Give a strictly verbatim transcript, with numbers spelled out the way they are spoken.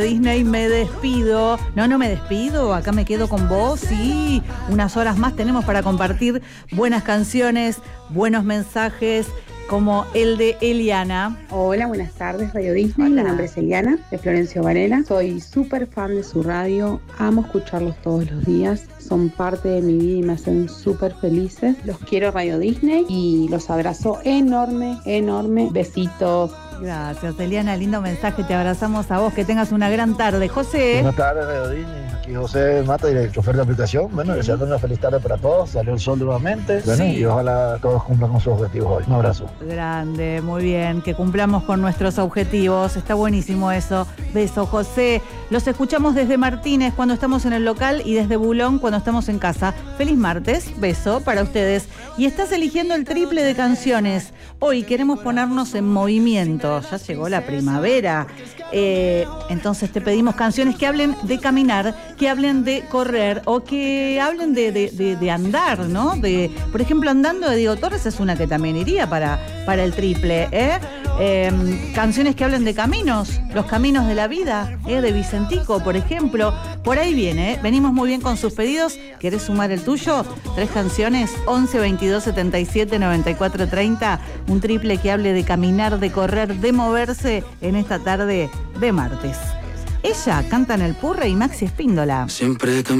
Disney, me despido. No, no me despido, acá me quedo con vos y unas horas más tenemos para compartir buenas canciones, buenos mensajes, como el de Eliana. Hola, buenas tardes, Radio Disney. Hola. Mi nombre es Eliana, de Florencio Varela. Soy súper fan de su radio, amo escucharlos todos los días. Son parte de mi vida y me hacen súper felices. Los quiero, Radio Disney, y los abrazo enorme, enorme. Besitos. Gracias, Eliana, lindo mensaje, te abrazamos a vos, que tengas una gran tarde. José. Buenas tardes, Radio Disney. Aquí José Mata, el chofer de aplicación. Bueno, deseando una feliz tarde para todos. Salió el sol nuevamente. Bueno, Sí. y ojalá todos cumplan con sus objetivos hoy. Un abrazo. Grande, muy bien, que cumplamos con nuestros objetivos, está buenísimo eso. Beso, José. Los escuchamos desde Martínez cuando estamos en el local y desde Bulón cuando estamos en casa. Feliz martes, beso para ustedes. Y estás eligiendo el triple de canciones. Hoy queremos ponernos en movimiento, ya llegó la primavera. Eh, entonces te pedimos canciones que hablen de caminar, que hablen de correr o que hablen de, de, de, de andar, ¿no? De, por ejemplo, Andando de Diego Torres es una que también iría para, para el triple, ¿eh? Eh, canciones que hablen de caminos, los caminos de la vida, ¿eh? De Vicentico, por ejemplo. Por ahí viene, ¿eh? Venimos muy bien con sus pedidos. ¿Querés sumar el tuyo? Tres canciones, once, veintidós, setenta y siete, noventa y cuatro, treinta. Un triple que hable de caminar, de correr, de moverse en esta tarde de martes. Ella canta en el Purre y Maxi Espíndola. Siempre